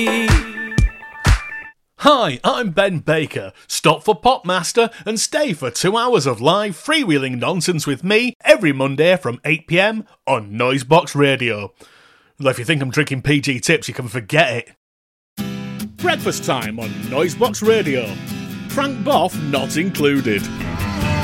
Hi, I'm Ben Baker. Stop for Popmaster and stay for 2 hours of live freewheeling nonsense with me every Monday from 8 PM on Noisebox Radio. Well, if you think I'm drinking PG tips, you can forget it. Breakfast time on Noisebox Radio. Frank Boff not included.